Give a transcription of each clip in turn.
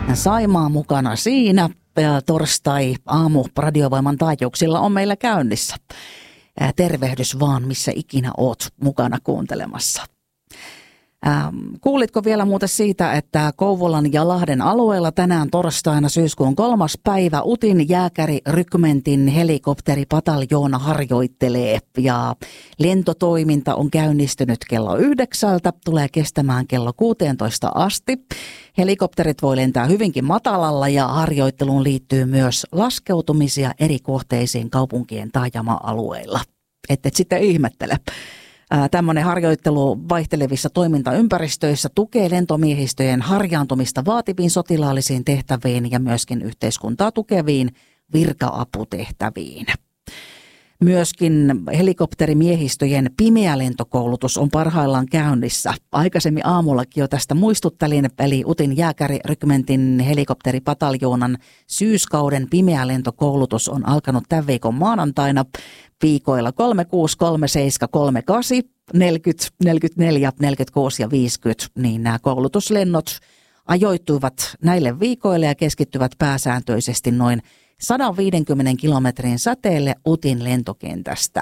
Saimaa mukana siinä. Torstai-aamu Radiovoiman taajuuksilla on meillä käynnissä. Tervehdys vaan, missä ikinä oot mukana kuuntelemassa. Kuulitko vielä muuten siitä, että Kouvolan ja Lahden alueella tänään torstaina syyskuun 3. päivä Utin jääkärirykmentin helikopteripataljoona harjoittelee ja lentotoiminta on käynnistynyt kello 9, tulee kestämään kello 16 asti. Helikopterit voi lentää hyvinkin matalalla ja harjoitteluun liittyy myös laskeutumisia eri kohteisiin kaupunkien taajama-alueilla. Et sitten ihmettele. Tämmöinen harjoittelu vaihtelevissa toimintaympäristöissä tukee lentomiehistöjen harjaantumista vaativiin sotilaallisiin tehtäviin ja myöskin yhteiskuntaa tukeviin virka-aputehtäviin. Myöskin helikopterimiehistöjen pimeä lentokoulutus on parhaillaan käynnissä. Aikaisemmin aamullakin jo tästä muistuttelin, eli Utin jääkärirykmentin helikopteripataljoonan syyskauden pimeä lentokoulutus on alkanut tämän viikon maanantaina viikoilla 36, 37, 38, 40, 44, 46 ja 50. Niin nämä koulutuslennot ajoittuivat näille viikoille ja keskittyvät pääsääntöisesti noin 150 kilometrin säteelle Utin lentokentästä.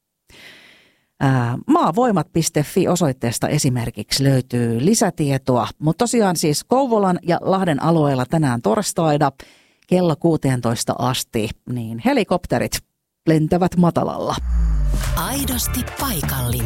Maavoimat.fi osoitteesta esimerkiksi löytyy lisätietoa, mutta tosiaan siis Kouvolan ja Lahden alueella tänään torstaina kello 16 asti, niin helikopterit lentävät matalalla. Aidosti paikallinen.